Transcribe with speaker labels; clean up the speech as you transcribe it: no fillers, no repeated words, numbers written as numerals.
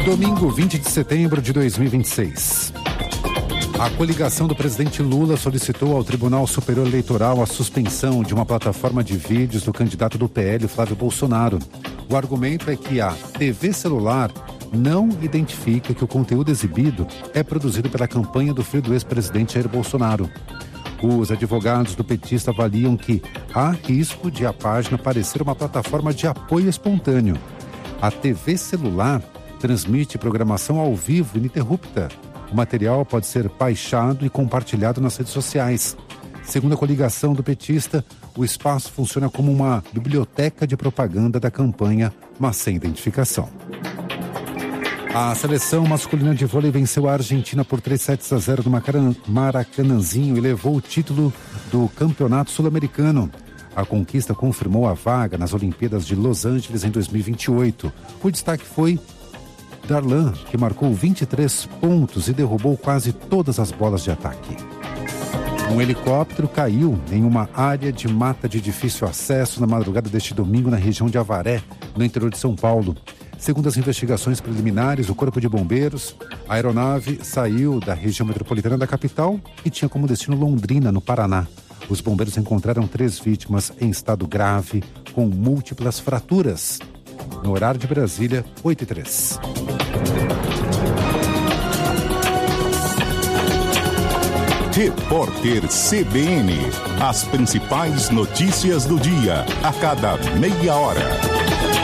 Speaker 1: Domingo, 20 de setembro de 2026. A coligação do presidente Lula solicitou ao Tribunal Superior Eleitoral a suspensão de uma plataforma de vídeos do candidato do PL, Flávio Bolsonaro. O argumento é que a TV celular não identifica que o conteúdo exibido é produzido pela campanha do filho do ex-presidente Jair Bolsonaro. Os advogados do petista avaliam que há risco de a página parecer uma plataforma de apoio espontâneo. A TV celular transmite programação ao vivo ininterrupta. O material pode ser baixado e compartilhado nas redes sociais. Segundo a coligação do petista, o espaço funciona como uma biblioteca de propaganda da campanha, mas sem identificação. A seleção masculina de vôlei venceu a Argentina por 3-0 no Maracanãzinho e levou o título do Campeonato Sul-Americano. A conquista confirmou a vaga nas Olimpíadas de Los Angeles em 2028. O destaque foi Darlan, que marcou 23 pontos e derrubou quase todas as bolas de ataque. Um helicóptero caiu em uma área de mata de difícil acesso na madrugada deste domingo na região de Avaré, no interior de São Paulo. Segundo as investigações preliminares, o Corpo de Bombeiros, a aeronave saiu da região metropolitana da capital e tinha como destino Londrina, no Paraná. Os bombeiros encontraram 3 vítimas em estado grave, com múltiplas fraturas. No horário de Brasília, 8h03.
Speaker 2: Repórter CBN. As principais notícias do dia, a cada meia hora.